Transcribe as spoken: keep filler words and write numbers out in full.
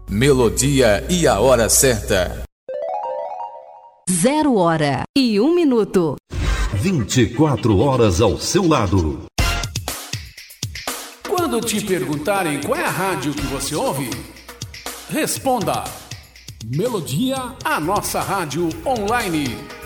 Melodia e a hora certa. Zero hora e um minuto. vinte e quatro horas ao seu lado. Quando te perguntarem qual é a rádio que você ouve, responda: Melodia, a nossa rádio online.